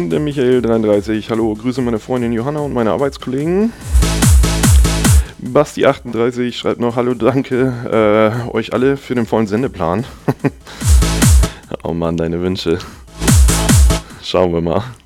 Und der Michael33, hallo, grüße meine Freundin Johanna und meine Arbeitskollegen. Basti38 schreibt noch, hallo, danke euch alle für den vollen Sendeplan. Oh Mann, deine Wünsche. Schauen wir mal.